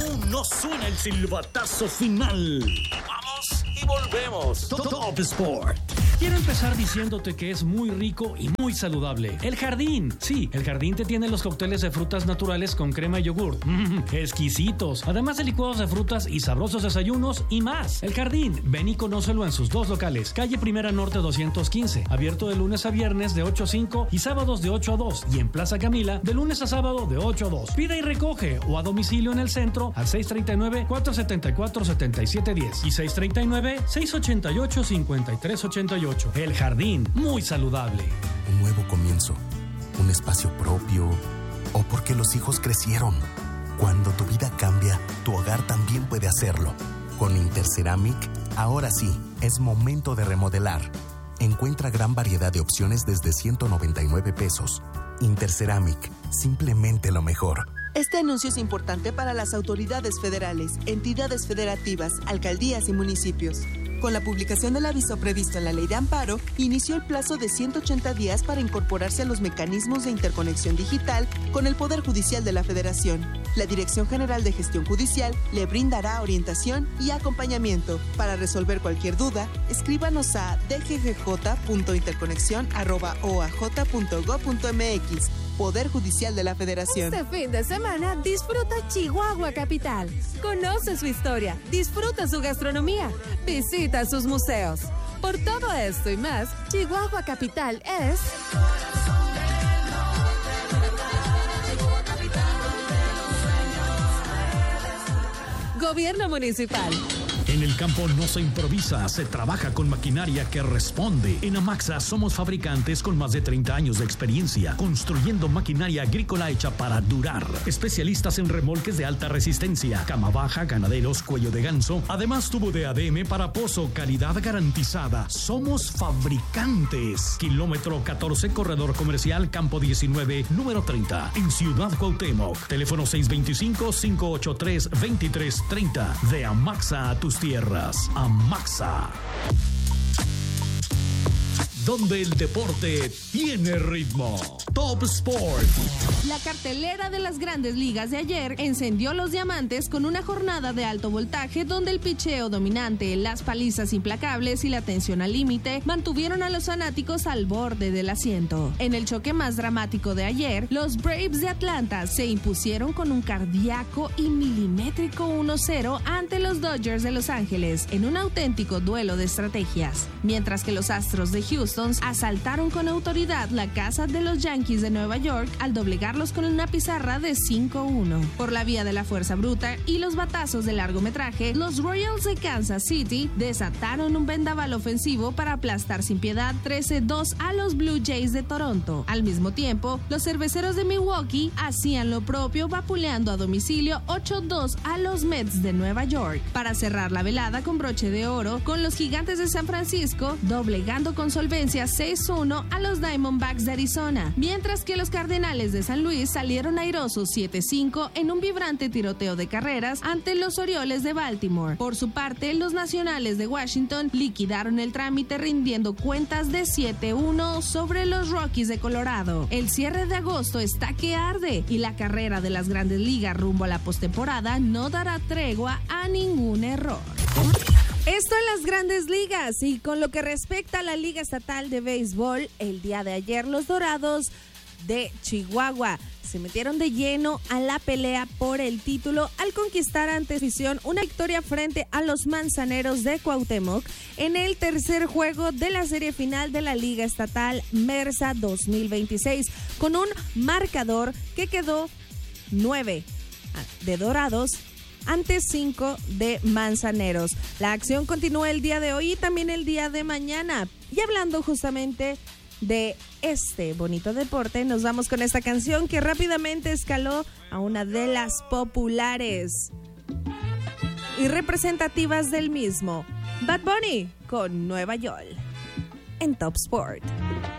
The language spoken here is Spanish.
Aún no suena el silbatazo final. Vamos y volvemos. Top Sport. Quiero empezar diciéndote que es muy rico y muy saludable. El Jardín. Sí, el Jardín te tiene los cócteles de frutas naturales con crema y yogurt. Exquisitos. Además de licuados de frutas y sabrosos desayunos y más. El Jardín. Ven y conócelo en sus dos locales. Calle Primera Norte 215. Abierto de lunes a viernes de 8 a 5 y sábados de 8 a 2. Y en Plaza Camila de lunes a sábado de 8 a 2. Pida y recoge o a domicilio en el centro al 639-474-7710 y 639-688-5388. El Jardín, muy saludable. Un nuevo comienzo, un espacio propio, o porque los hijos crecieron. Cuando tu vida cambia, tu hogar también puede hacerlo. Con Interceramic, ahora sí, es momento de remodelar. Encuentra gran variedad de opciones desde 199 pesos. Interceramic, simplemente lo mejor. Este anuncio es importante para las autoridades federales, entidades federativas, alcaldías y municipios. Con la publicación del aviso previsto en la Ley de Amparo, inició el plazo de 180 días para incorporarse a los mecanismos de interconexión digital con el Poder Judicial de la Federación. La Dirección General de Gestión Judicial le brindará orientación y acompañamiento. Para resolver cualquier duda, escríbanos a dggj.interconexion@oaj.gov.mx. Poder Judicial de la Federación. Este fin de semana disfruta Chihuahua Capital. Conoce su historia, disfruta su gastronomía, visita sus museos. Por todo esto y más, Chihuahua Capital es... Gobierno Municipal. En el campo no se improvisa, se trabaja con maquinaria que responde. En Amaxa somos fabricantes con más de 30 años de experiencia, construyendo maquinaria agrícola hecha para durar. Especialistas en remolques de alta resistencia, cama baja, ganaderos, cuello de ganso. Además, tubo de ADM para pozo, calidad garantizada. Somos fabricantes. Kilómetro 14, corredor comercial, campo 19, número 30, en Ciudad Cuauhtémoc. Teléfono 625-583-2330. De Amaxa a tus tierras. Amaxa. Donde el deporte tiene ritmo. Top Sport. La cartelera de las Grandes Ligas de ayer encendió los diamantes con una jornada de alto voltaje donde el picheo dominante, las palizas implacables y la tensión al límite mantuvieron a los fanáticos al borde del asiento. En el choque más dramático de ayer, los Braves de Atlanta se impusieron con un cardíaco y milimétrico 1-0 ante los Dodgers de Los Ángeles en un auténtico duelo de estrategias, mientras que los Astros de Houston asaltaron con autoridad la casa de los Yankees de Nueva York al doblegarlos con una pizarra de 5-1. Por la vía de la fuerza bruta y los batazos de largometraje, los Royals de Kansas City desataron un vendaval ofensivo para aplastar sin piedad 13-2 a los Blue Jays de Toronto. Al mismo tiempo, los cerveceros de Milwaukee hacían lo propio vapuleando a domicilio 8-2 a los Mets de Nueva York, para cerrar la velada con broche de oro con los Gigantes de San Francisco doblegando con solvencia 6-1 a los Diamondbacks de Arizona, mientras que los Cardenales de San Luis salieron airosos 7-5 en un vibrante tiroteo de carreras ante los Orioles de Baltimore. Por su parte, los Nacionales de Washington liquidaron el trámite rindiendo cuentas de 7-1 sobre los Rockies de Colorado. El cierre de agosto está que arde y la carrera de las Grandes Ligas rumbo a la postemporada no dará tregua a ningún error. Esto en las Grandes Ligas, y con lo que respecta a la Liga Estatal de Béisbol, el día de ayer los Dorados de Chihuahua se metieron de lleno a la pelea por el título al conquistar ante afición una victoria frente a los Manzaneros de Cuauhtémoc en el tercer juego de la serie final de la Liga Estatal MERSA 2026, con un marcador que quedó 9 de Dorados ante 5 de Manzaneros. La acción continúa el día de hoy y también el día de mañana. Y hablando justamente de este bonito deporte, nos vamos con esta canción que rápidamente escaló a una de las populares y representativas del mismo, Bad Bunny con Nueva York, en Top Sport.